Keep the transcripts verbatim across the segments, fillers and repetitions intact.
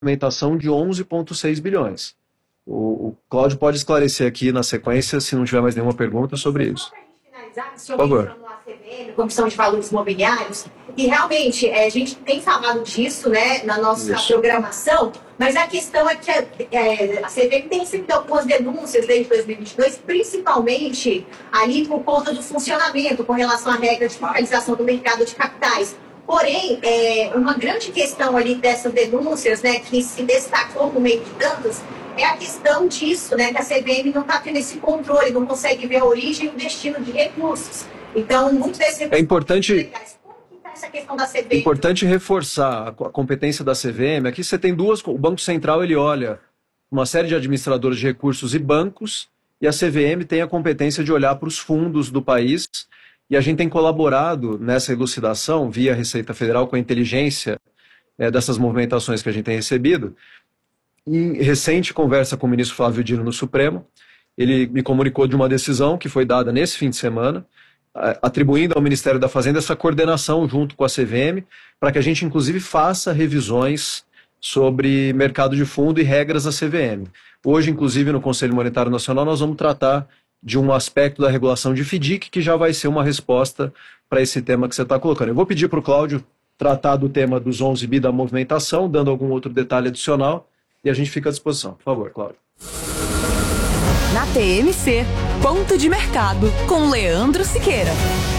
movimentação de onze vírgula seis bilhões. O, o Cláudio pode esclarecer aqui na sequência, se não tiver mais nenhuma pergunta sobre isso. Por favor. Comissão de Valores Imobiliários, e realmente é, a gente tem falado disso, né, na nossa Isso. programação, mas a questão é que a, é, a C V M tem recebido algumas denúncias desde dois mil e vinte e dois, principalmente ali por conta do funcionamento com relação à regra de fiscalização do mercado de capitais. Porém, é, uma grande questão ali dessas denúncias, né, que se destacou no meio de tantas, é a questão disso, né, que a C V M não está tendo esse controle, não consegue ver a origem e o destino de recursos. Então, muito desse é importante, como que tá essa questão da C V M? Importante reforçar a competência da C V M. Aqui você tem duas, o Banco Central ele olha uma série de administradores de recursos e bancos, e a C V M tem a competência de olhar para os fundos do país, e a gente tem colaborado nessa elucidação via Receita Federal com a inteligência é, dessas movimentações que a gente tem recebido. Em recente conversa com o ministro Flávio Dino no Supremo, ele me comunicou de uma decisão que foi dada nesse fim de semana, atribuindo ao Ministério da Fazenda essa coordenação junto com a C V M, para que a gente, inclusive, faça revisões sobre mercado de fundo e regras da C V M. Hoje, inclusive, no Conselho Monetário Nacional, nós vamos tratar de um aspecto da regulação de FDIC, que já vai ser uma resposta para esse tema que você está colocando. Eu vou pedir para o Cláudio tratar do tema dos onze bi da movimentação, dando algum outro detalhe adicional, e a gente fica à disposição. Por favor, Cláudio. Na T M C, Ponto de Mercado, com Leandro Siqueira.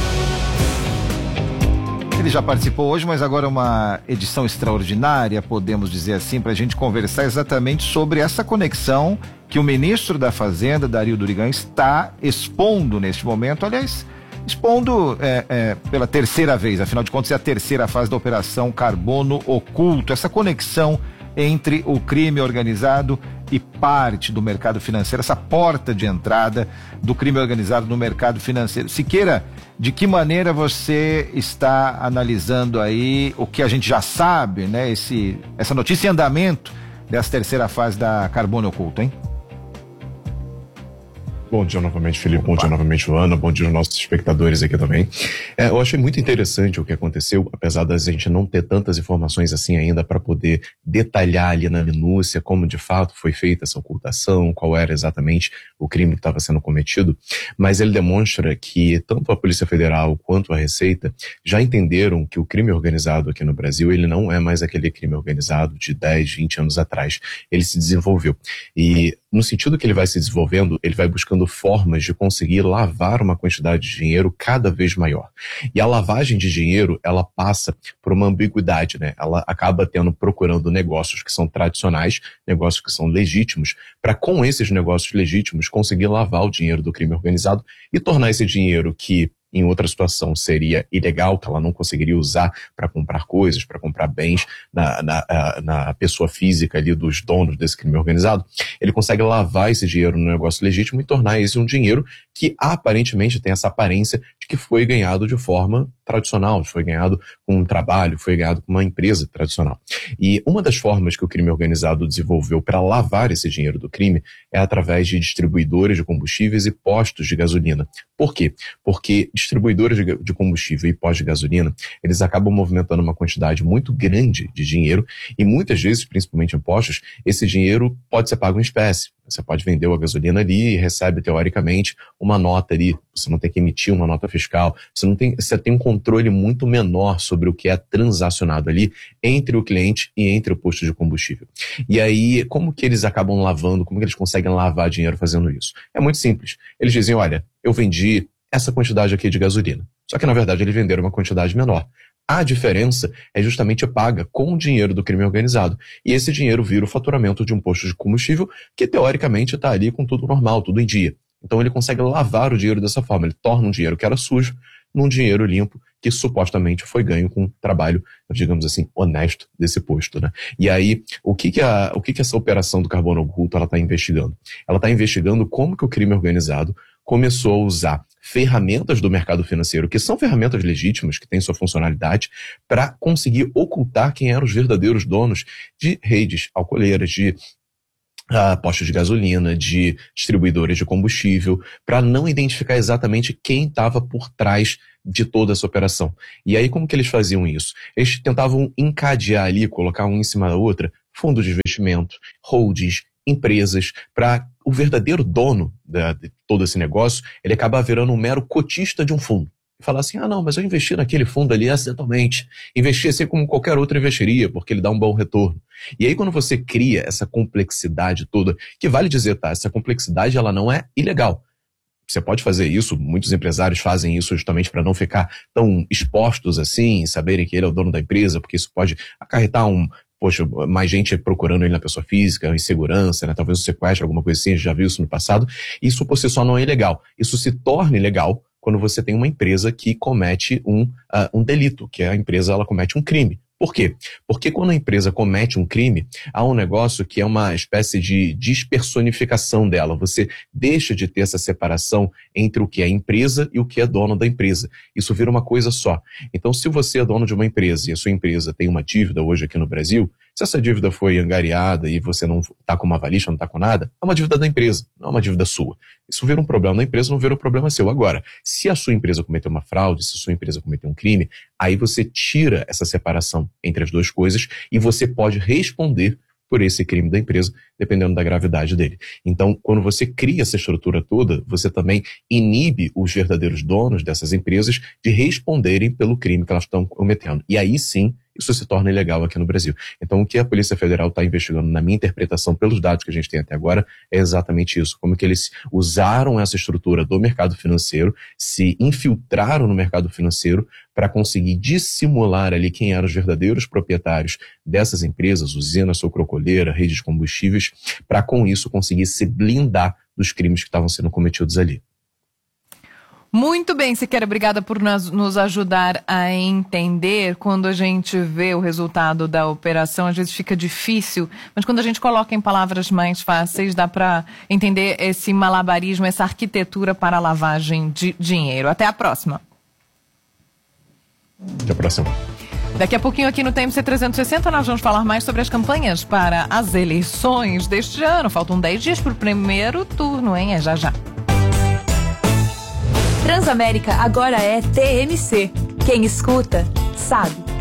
Ele já participou hoje, mas agora é uma edição extraordinária, podemos dizer assim, para a gente conversar exatamente sobre essa conexão que o ministro da Fazenda, Dario Durigan, está expondo neste momento, aliás, expondo é, é, pela terceira vez, afinal de contas é a terceira fase da Operação Carbono Oculto, essa conexão entre o crime organizado e parte do mercado financeiro, essa porta de entrada do crime organizado no mercado financeiro. Siqueira, de que maneira você está analisando aí o que a gente já sabe, né, esse, essa notícia em andamento dessa terceira fase da Carbono Oculto, hein? Bom dia novamente, Felipe. Bom dia novamente, Ana. Bom dia aos nossos espectadores aqui também. É, eu achei muito interessante o que aconteceu, apesar da gente não ter tantas informações assim ainda para poder detalhar ali na minúcia como de fato foi feita essa ocultação, qual era exatamente o crime que estava sendo cometido, mas ele demonstra que tanto a Polícia Federal quanto a Receita já entenderam que o crime organizado aqui no Brasil, ele não é mais aquele crime organizado de dez, vinte anos atrás. Ele se desenvolveu. E no sentido que ele vai se desenvolvendo, ele vai buscando formas de conseguir lavar uma quantidade de dinheiro cada vez maior. E a lavagem de dinheiro, ela passa por uma ambiguidade, né? Ela acaba tendo, procurando negócios que são tradicionais, negócios que são legítimos, para com esses negócios legítimos conseguir lavar o dinheiro do crime organizado e tornar esse dinheiro que em outra situação seria ilegal, que ela não conseguiria usar para comprar coisas, para comprar bens na, na, na pessoa física ali dos donos desse crime organizado, ele consegue lavar esse dinheiro no negócio legítimo e tornar esse um dinheiro que aparentemente tem essa aparência de que foi ganhado de forma tradicional, foi ganhado com um trabalho, foi ganhado com uma empresa tradicional. E uma das formas que o crime organizado desenvolveu para lavar esse dinheiro do crime é através de distribuidores de combustíveis e postos de gasolina. Por quê? Porque distribuidores de combustível e postos de gasolina, eles acabam movimentando uma quantidade muito grande de dinheiro e muitas vezes, principalmente em postos, esse dinheiro pode ser pago em espécie. Você pode vender a gasolina ali e recebe, teoricamente, uma nota ali. Você não tem que emitir uma nota fiscal. Você, não tem, você tem um controle muito menor sobre o que é transacionado ali entre o cliente e entre o posto de combustível. E aí, como que eles acabam lavando, como que eles conseguem lavar dinheiro fazendo isso? É muito simples. Eles dizem, olha, eu vendi essa quantidade aqui de gasolina. Só que, na verdade, eles venderam uma quantidade menor. A diferença é justamente paga com o dinheiro do crime organizado. E esse dinheiro vira o faturamento de um posto de combustível que, teoricamente, está ali com tudo normal, tudo em dia. Então ele consegue lavar o dinheiro dessa forma. Ele torna um dinheiro que era sujo num dinheiro limpo que supostamente foi ganho com um trabalho, digamos assim, honesto desse posto, né? E aí, o que que, a, o que que essa operação do carbono oculto ela está investigando? Ela está investigando como que o crime organizado começou a usar ferramentas do mercado financeiro, que são ferramentas legítimas, que têm sua funcionalidade, para conseguir ocultar quem eram os verdadeiros donos de redes alcooleiras, de uh, postos de gasolina, de distribuidores de combustível, para não identificar exatamente quem estava por trás de toda essa operação. E aí, como que eles faziam isso? Eles tentavam encadear ali, colocar um em cima da outra, fundos de investimento, holdings, empresas, para o verdadeiro dono da, de todo esse negócio, ele acaba virando um mero cotista de um fundo. E falar assim, ah não, mas eu investi naquele fundo ali acidentalmente. Investi assim como qualquer outro investiria, porque ele dá um bom retorno. E aí quando você cria essa complexidade toda, que vale dizer, tá, essa complexidade ela não é ilegal. Você pode fazer isso, muitos empresários fazem isso justamente para não ficar tão expostos assim, saberem que ele é o dono da empresa, porque isso pode acarretar um, poxa, mais gente procurando ele na pessoa física, insegurança, né? Talvez um sequestro, alguma coisa assim, a gente já viu isso no passado. Isso por si só não é ilegal. Isso se torna ilegal quando você tem uma empresa que comete um, uh, um delito, que a empresa ela comete um crime. Por quê? Porque quando a empresa comete um crime, há um negócio que é uma espécie de despersonificação dela. Você deixa de ter essa separação entre o que é empresa e o que é dono da empresa. Isso vira uma coisa só. Então, se você é dono de uma empresa e a sua empresa tem uma dívida hoje aqui no Brasil, se essa dívida foi angariada e você não está com uma avalista, não está com nada, é uma dívida da empresa, não é uma dívida sua. Isso vira um problema da empresa, não vira um problema seu. Agora, se a sua empresa cometeu uma fraude, se a sua empresa cometeu um crime, aí você tira essa separação entre as duas coisas e você pode responder por esse crime da empresa, dependendo da gravidade dele. Então, quando você cria essa estrutura toda, você também inibe os verdadeiros donos dessas empresas de responderem pelo crime que elas estão cometendo. E aí sim, isso se torna ilegal aqui no Brasil. Então, o que a Polícia Federal está investigando, na minha interpretação, pelos dados que a gente tem até agora, é exatamente isso. Como que eles usaram essa estrutura do mercado financeiro, se infiltraram no mercado financeiro para conseguir dissimular ali quem eram os verdadeiros proprietários dessas empresas, usina, sucrocolheira, rede de combustíveis, para com isso conseguir se blindar dos crimes que estavam sendo cometidos ali. Muito bem, Siqueira, obrigada por nos ajudar a entender. Quando a gente vê o resultado da operação, às vezes fica difícil, mas quando a gente coloca em palavras mais fáceis, dá para entender esse malabarismo, essa arquitetura para a lavagem de dinheiro. Até a próxima. Até a próxima. Daqui a pouquinho aqui no T M C trezentos e sessenta nós vamos falar mais sobre as campanhas para as eleições deste ano. Faltam dez dias para o primeiro turno, hein? É já já. Transamérica agora é T M C. Quem escuta, sabe.